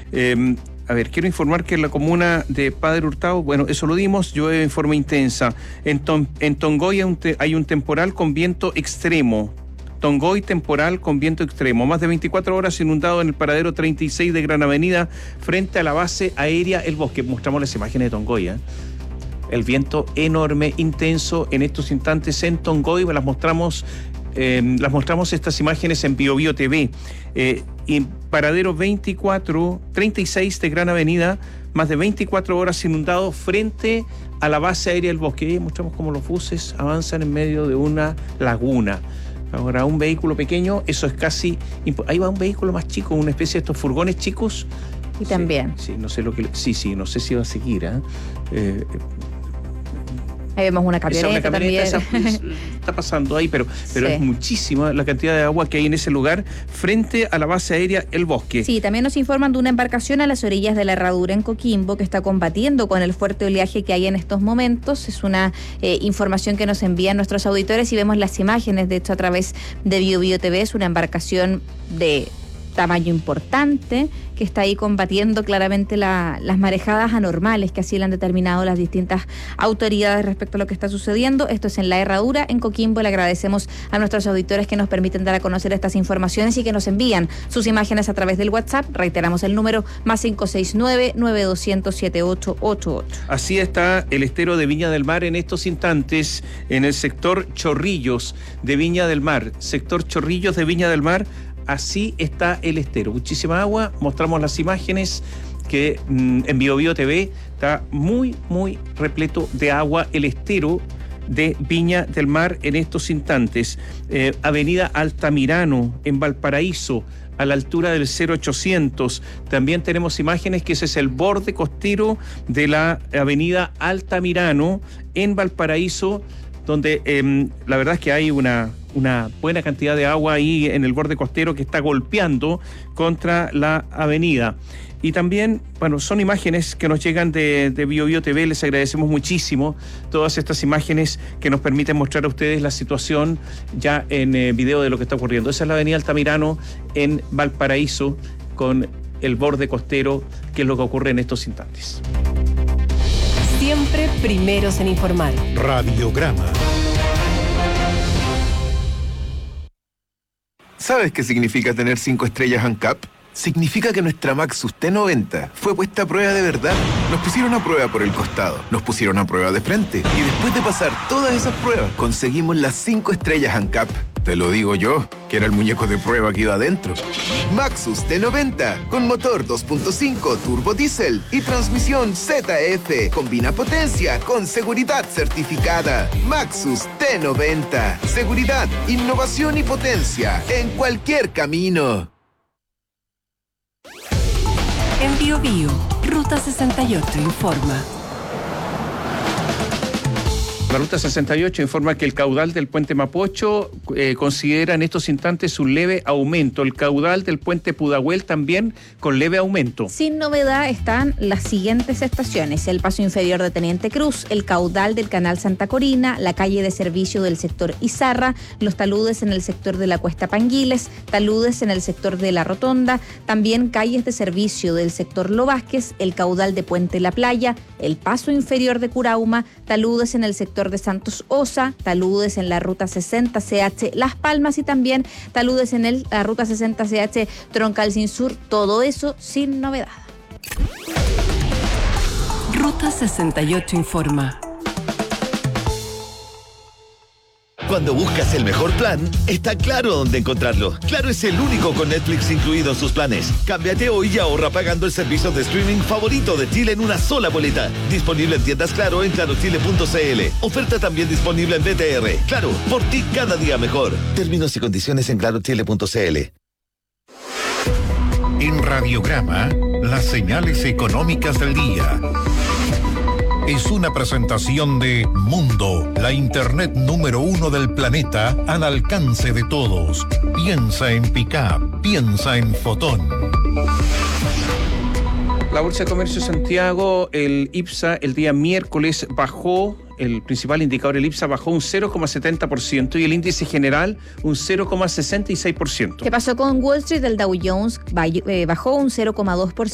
A ver, quiero informar que en la comuna de Padre Hurtado, bueno, eso lo dimos, llueve en forma intensa. En Tongoy hay un temporal con viento extremo. Tongoy temporal con viento extremo. Más de 24 horas inundado en el paradero 36 de Gran Avenida frente a la base aérea El Bosque. Mostramos las imágenes de Tongoy, El viento enorme, intenso en estos instantes en Tongoy. Las mostramos estas imágenes en BioBio TV. Y paradero 36 de Gran Avenida, más de 24 horas inundado frente a la base aérea El Bosque. Y mostramos cómo los buses avanzan en medio de una laguna. Ahora, un vehículo pequeño, eso es casi... Ahí va un vehículo más chico, una especie de estos furgones chicos. Y también. Sí, no sé no sé si va a seguir, Ahí vemos una camioneta también. Está pasando ahí, pero Sí. Es muchísima la cantidad de agua que hay en ese lugar frente a la base aérea El Bosque. Sí, también nos informan de una embarcación a las orillas de la Herradura en Coquimbo que está combatiendo con el fuerte oleaje que hay en estos momentos. Es una información que nos envían nuestros auditores y vemos las imágenes, de hecho, a través de BioBio TV. Es una embarcación de tamaño importante que está ahí combatiendo claramente las marejadas anormales que así lo han determinado las distintas autoridades respecto a lo que está sucediendo. Esto es en la Herradura, en Coquimbo. Le agradecemos a nuestros auditores que nos permiten dar a conocer estas informaciones y que nos envían sus imágenes a través del WhatsApp. Reiteramos el número +569 9200 7888. Así está el estero de Viña del Mar en estos instantes en el sector Chorrillos de Viña del Mar. Sector Chorrillos de Viña del Mar. Así está el estero, muchísima agua. Mostramos las imágenes que en BioBio TV está muy, muy repleto de agua el estero de Viña del Mar en estos instantes. Avenida Altamirano en Valparaíso, a la altura del 0800. También tenemos imágenes que ese es el borde costero de la avenida Altamirano en Valparaíso, donde la verdad es que hay una buena cantidad de agua ahí en el borde costero que está golpeando contra la avenida. Y también, bueno, son imágenes que nos llegan de BioBio TV. Les agradecemos muchísimo todas estas imágenes que nos permiten mostrar a ustedes la situación ya en video de lo que está ocurriendo. Esa es la avenida Altamirano en Valparaíso con el borde costero, que es lo que ocurre en estos instantes. Siempre primeros en informar. Radiograma. ¿Sabes qué significa tener 5 estrellas ANCAP? Significa que nuestra Maxus T90 fue puesta a prueba de verdad. Nos pusieron a prueba por el costado, nos pusieron a prueba de frente y después de pasar todas esas pruebas, conseguimos las 5 estrellas ANCAP. Te lo digo yo, que era el muñeco de prueba que iba adentro. Maxus T90, con motor 2.5 turbo diésel y transmisión ZF. Combina potencia con seguridad certificada. Maxus T90. Seguridad, innovación y potencia en cualquier camino. En BioBio, Ruta 68 informa. La Ruta 68 informa que el caudal del puente Mapocho considera en estos instantes un leve aumento. El caudal del puente Pudahuel también con leve aumento. Sin novedad están las siguientes estaciones: el paso inferior de Teniente Cruz, el caudal del canal Santa Corina, la calle de servicio del sector Izarra, los taludes en el sector de la Cuesta Panguiles, taludes en el sector de la Rotonda, también calles de servicio del sector Lo Vázquez, el caudal de Puente La Playa, el paso inferior de Curauma, taludes en el sector de Santos Osa, taludes en la ruta 60CH Las Palmas y también taludes en la ruta 60CH Troncal Sin Sur. Todo eso sin novedad. Ruta 68 informa. Cuando buscas el mejor plan, está Claro dónde encontrarlo. Claro es el único con Netflix incluido en sus planes. Cámbiate hoy y ahorra pagando el servicio de streaming favorito de Chile en una sola boleta. Disponible en tiendas Claro en clarochile.cl. Oferta también disponible en BTR. Claro, por ti cada día mejor. Términos y condiciones en clarochile.cl. En Radiograma, las señales económicas del día. Es una presentación de Mundo, la internet número 1 del planeta al alcance de todos. Piensa en Pickup, piensa en Fotón. La Bolsa de Comercio de Santiago, el IPSA, el día miércoles bajó. El principal indicador, el IPSA, bajó un 0,70% y el índice general un 0,66%. ¿Qué pasó con Wall Street? El Dow Jones bajó un 0,2%.